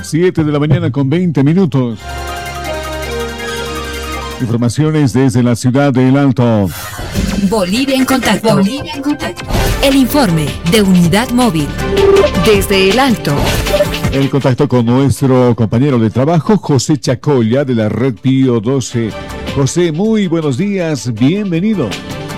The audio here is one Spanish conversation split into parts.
7 de la mañana con 20 minutos. Informaciones desde la ciudad de El Alto. Bolivia en contacto. Bolivia en contacto. El informe de Unidad Móvil. Desde El Alto. El contacto con nuestro compañero de trabajo, José Chacolla, de la red Pío 12. José, muy buenos días, bienvenido.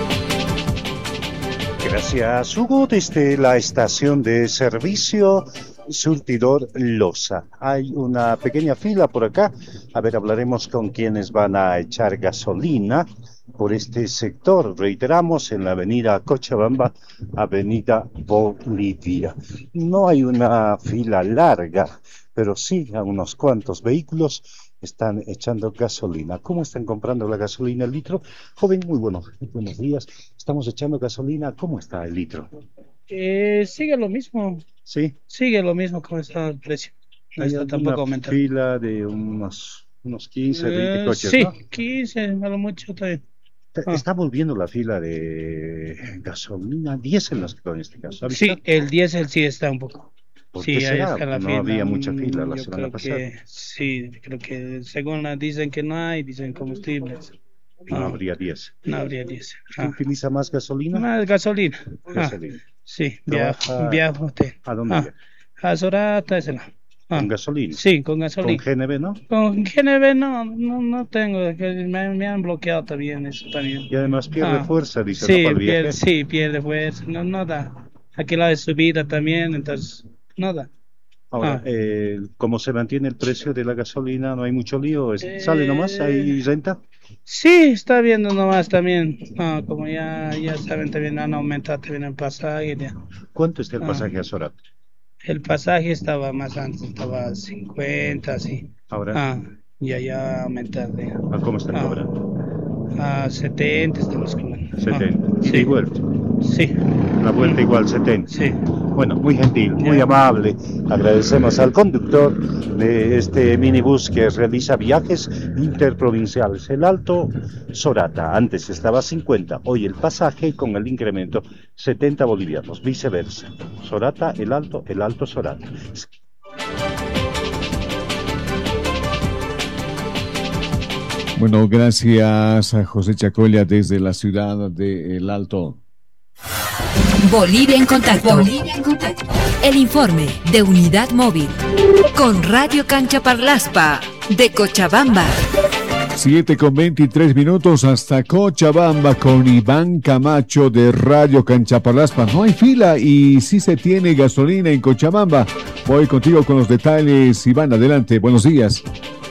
Gracias, Hugo, desde la estación de servicio Surtidor Loza. Hay una pequeña fila por acá. A ver, hablaremos con quienes van a echar gasolina por este sector. Reiteramos, en la avenida Cochabamba, avenida Bolivia. No hay una fila larga, pero sí a unos cuantos vehículos están echando gasolina. ¿Cómo están comprando la gasolina el litro? Joven, muy buenos días. Estamos echando gasolina. ¿Cómo está el litro? Sigue lo mismo. Sí. Sigue lo mismo como está el precio. No Hay está tampoco aumentando. fila de unos 15, 20 coches, sí, ¿no? 15, a lo mucho también. Está volviendo la fila de gasolina, diésel en este caso. Sí, el diésel sí está un poco. ¿Por Sí, qué ahí será? está la No fila. había mucha fila la Yo semana creo pasada. sí, creo que según dicen que no hay, dicen combustibles. No habría diésel. No habría diésel. ¿Usted utiliza más gasolina? Más gasolina. Gasolina. Sí, ¿Trabaja? viajo usted. ¿A dónde viaja? A Sorata, ese no. ¿Con gasolina? Sí, con gasolina. ¿Con GNB, no? Con GNB no tengo, me han bloqueado también eso también. Y además pierde fuerza, dice, sí, ¿no? Para el viaje. pierde fuerza, no da. Aquí la de subida también, entonces no da. Ahora, ¿cómo se mantiene el precio de la gasolina? ¿No hay mucho lío? ¿Sale nomás? ¿Hay renta? Sí, está viendo nomás también. Como ya saben, también han aumentado también el pasaje. Ya. ¿Cuánto está el pasaje a Sorata? El pasaje estaba más antes, estaba 50, así. Ahora. Ya ha aumentado. Ya. ¿Cómo están cobrando? 70 estamos cobrando. 70. ¿Y sí. de vuelta? Sí. La vuelta igual, 70. Sí. Bueno, muy gentil, muy amable. Agradecemos al conductor de este minibús que realiza viajes interprovinciales. El Alto Sorata, antes estaba 50, hoy el pasaje con el incremento 70 bolivianos, viceversa. Sorata, el Alto Sorata. Bueno, gracias a José Chacolla desde la ciudad de El Alto. Bolivia en contacto. Bolivia en contacto. El informe de Unidad Móvil con Radio Canchaparlaspa de Cochabamba. 7 con 23 minutos hasta Cochabamba con Iván Camacho de Radio Canchaparlaspa. No hay fila y sí se tiene gasolina en Cochabamba. Voy contigo con los detalles, Iván, adelante, buenos días.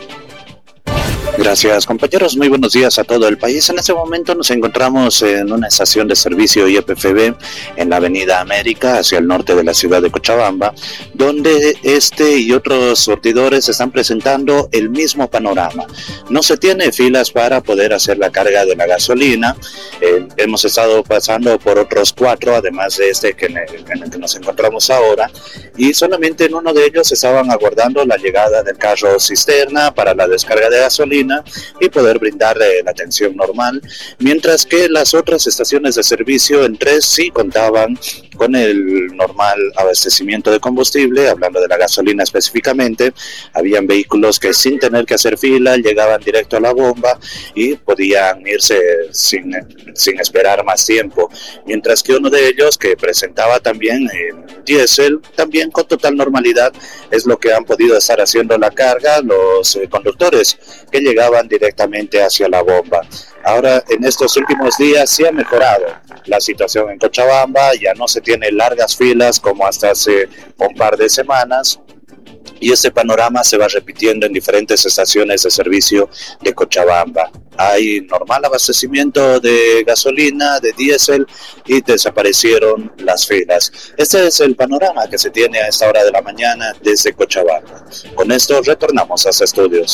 Gracias, compañeros. Muy buenos días a todo el país. En este momento nos encontramos en una estación de servicio YPFB en la Avenida América, hacia el norte de la ciudad de Cochabamba, donde este y otros surtidores están presentando el mismo panorama. No se tiene filas para poder hacer la carga de la gasolina. Hemos estado pasando por otros 4, además de este en el que nos encontramos ahora, y solamente en uno de ellos estaban aguardando la llegada del carro cisterna para la descarga de gasolina y poder brindarle la atención normal, mientras que las otras estaciones de servicio en 3 sí contaban con el normal abastecimiento de combustible. Hablando de la gasolina específicamente, habían vehículos que sin tener que hacer fila llegaban directo a la bomba y podían irse sin esperar más tiempo, mientras que uno de ellos, que presentaba también diésel, también con total normalidad es lo que han podido estar haciendo la carga los conductores que llegaban directamente hacia la bomba. Ahora, en estos últimos días sí ha mejorado la situación en Cochabamba, ya no se tiene largas filas como hasta hace un par de semanas, y este panorama se va repitiendo en diferentes estaciones de servicio de Cochabamba. Hay normal abastecimiento de gasolina, de diésel, y desaparecieron las filas. Este es el panorama que se tiene a esta hora de la mañana desde Cochabamba. Con esto retornamos a los estudios.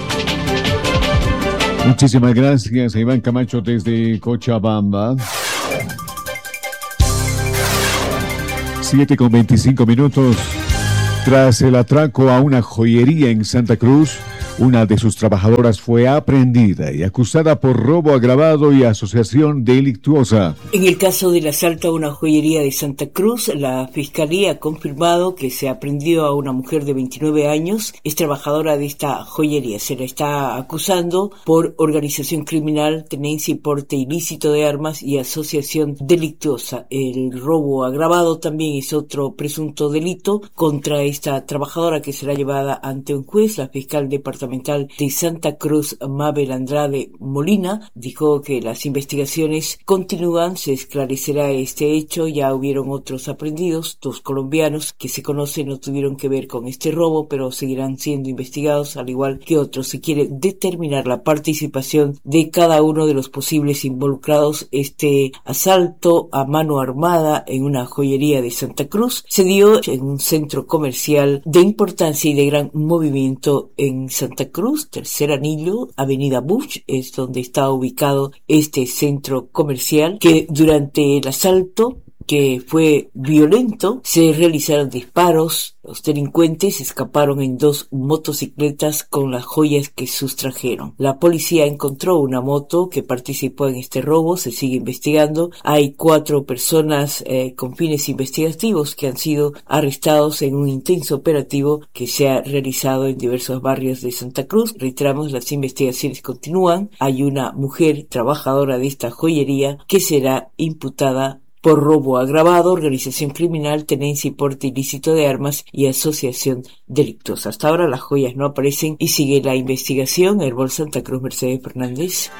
Muchísimas gracias a Iván Camacho desde Cochabamba. 7 con 25 minutos. Tras el atraco a una joyería en Santa Cruz, una de sus trabajadoras fue aprehendida y acusada por robo agravado y asociación delictuosa. En el caso del asalto a una joyería de Santa Cruz, la Fiscalía ha confirmado que se aprendió a una mujer de 29 años, es trabajadora de esta joyería. Se la está acusando por organización criminal, tenencia y porte ilícito de armas y asociación delictuosa. El robo agravado también es otro presunto delito contra esta trabajadora, que será llevada ante un juez. La fiscal departamental de Santa Cruz, Mabel Andrade Molina, dijo que las investigaciones continúan, se esclarecerá este hecho. Ya hubieron otros aprehendidos, 2 colombianos que se conocen no tuvieron que ver con este robo, pero seguirán siendo investigados, al igual que otros. Se quiere determinar la participación de cada uno de los posibles involucrados. Este asalto a mano armada en una joyería de Santa Cruz se dio en un centro comercial de importancia y de gran movimiento en Santa Cruz, tercer anillo, Avenida Bush, es donde está ubicado este centro comercial, que durante el asalto, que fue violento, se realizaron disparos. Los delincuentes escaparon en 2 motocicletas con las joyas que sustrajeron. La policía encontró una moto que participó en este robo, se sigue investigando. Hay 4 personas con fines investigativos que han sido arrestados en un intenso operativo que se ha realizado en diversos barrios de Santa Cruz. Reiteramos, las investigaciones continúan. Hay una mujer trabajadora de esta joyería que será imputada por robo agravado, organización criminal, tenencia y porte ilícito de armas y asociación delictuosa. Hasta ahora las joyas no aparecen y sigue la investigación. Herbol Santa Cruz, Mercedes Fernández.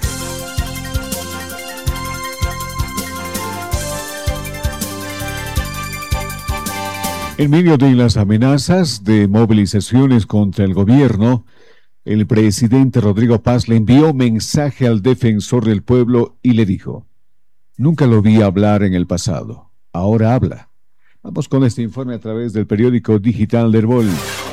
En medio de las amenazas de movilizaciones contra el gobierno, el presidente Rodrigo Paz le envió mensaje al defensor del pueblo y le dijo: nunca lo vi hablar en el pasado, ahora habla. Vamos con este informe a través del periódico digital de Herbol.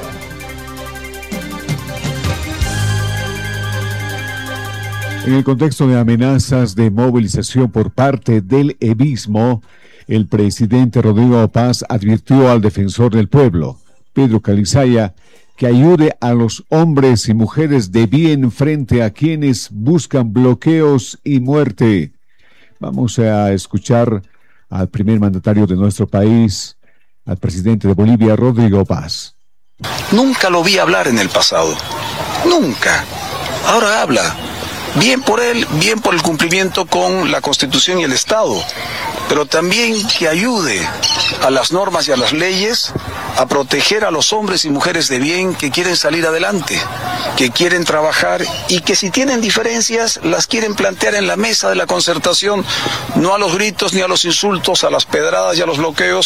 En el contexto de amenazas de movilización por parte del EVISMO, el presidente Rodrigo Paz advirtió al defensor del pueblo, Pedro Calizaya, que ayude a los hombres y mujeres de bien frente a quienes buscan bloqueos y muerte. Vamos a escuchar al primer mandatario de nuestro país, al presidente de Bolivia, Rodrigo Paz. Nunca lo vi hablar en el pasado. Nunca. Ahora habla. Bien por él, bien por el cumplimiento con la Constitución y el Estado, pero también que ayude a las normas y a las leyes a proteger a los hombres y mujeres de bien que quieren salir adelante, que quieren trabajar y que si tienen diferencias las quieren plantear en la mesa de la concertación, no a los gritos ni a los insultos, a las pedradas y a los bloqueos.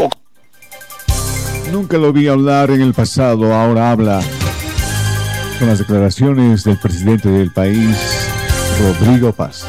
Nunca lo vi hablar en el pasado, ahora habla. Son las declaraciones del presidente del país, Rodrigo Paz.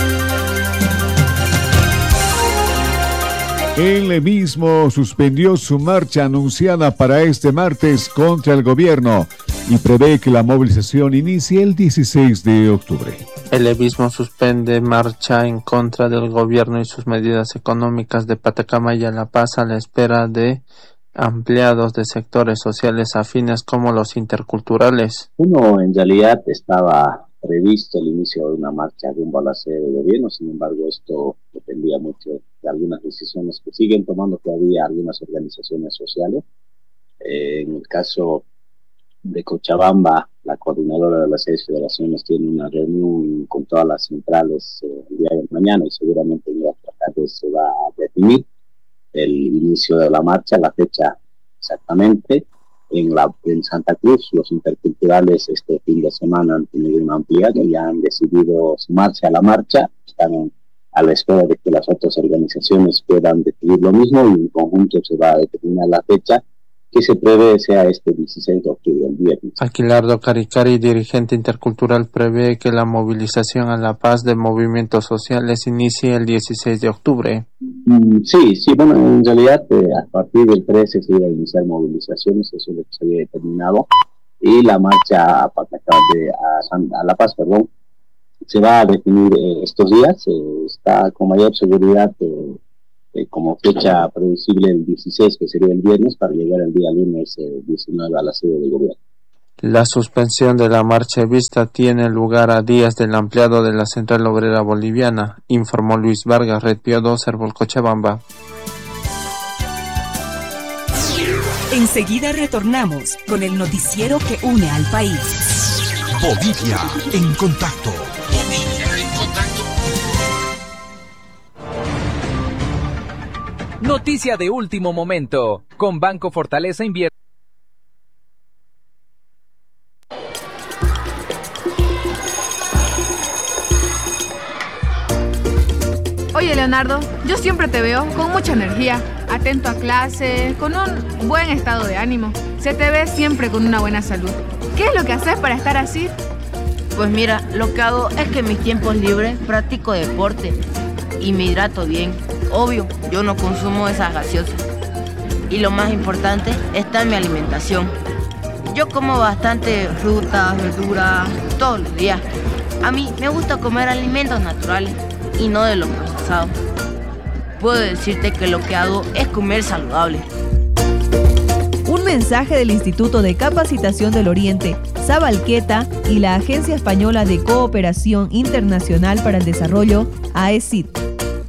Él mismo suspendió su marcha anunciada para este martes contra el gobierno y prevé que la movilización inicie el 16 de octubre. El levismo suspende marcha en contra del gobierno y sus medidas económicas de Patacamaya a La Paz a la espera de ampliados de sectores sociales afines como los interculturales. Uno, en realidad estaba previsto el inicio de una marcha rumbo a la sede de gobierno, sin embargo esto dependía mucho de algunas decisiones que siguen tomando todavía algunas organizaciones sociales. En el caso de Cochabamba, la coordinadora de las 6 federaciones tiene una reunión con todas las centrales el día de mañana y seguramente en la tarde se va a definir el inicio de la marcha, la fecha exactamente. En Santa Cruz, los interculturales este fin de semana han tenido una ampliada, ya han decidido sumarse a la marcha, están a la espera de que las otras organizaciones puedan decidir lo mismo y en conjunto se va a determinar la fecha que se prevé sea este 16 de octubre, el viernes. Aquilardo Caricari, dirigente intercultural, prevé que la movilización a La Paz de movimientos sociales inicie el 16 de octubre. Sí, bueno, en realidad a partir del 13 se iba a iniciar movilizaciones, eso es lo que se había determinado, y la marcha a La Paz, se va a definir estos días, está con mayor seguridad como fecha previsible el 16, que sería el viernes, para llegar el día lunes 19 a la sede de gobierno. La suspensión de la marcha vista tiene lugar a días del ampliado de la Central Obrera Boliviana, informó Luis Vargas, Red Pío 2, Herbol, Cochabamba. Enseguida retornamos con el noticiero que une al país. Bolivia en contacto. Noticia de último momento. Con Banco Fortaleza invierte. Oye, Leonardo, yo siempre te veo con mucha energía, atento a clase, con un buen estado de ánimo. Se te ve siempre con una buena salud. ¿Qué es lo que haces para estar así? Pues mira, lo que hago es que en mis tiempos libres practico deporte y me hidrato bien. Obvio, yo no consumo esas gaseosas. Y lo más importante está en mi alimentación. Yo como bastante frutas, verduras, todos los días. A mí me gusta comer alimentos naturales y no de lo procesado. Puedo decirte que lo que hago es comer saludable. Un mensaje del Instituto de Capacitación del Oriente, Sabalqueta y la Agencia Española de Cooperación Internacional para el Desarrollo, AECID.